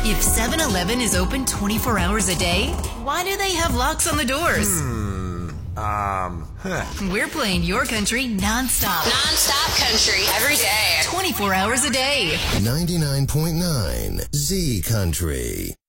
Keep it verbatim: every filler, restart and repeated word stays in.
If seven eleven is open twenty-four hours a day, why do they have locks on the doors? Hmm. Um. Huh. We're playing your country nonstop. Nonstop country every day. twenty-four hours a day. ninety-nine point nine Z Country.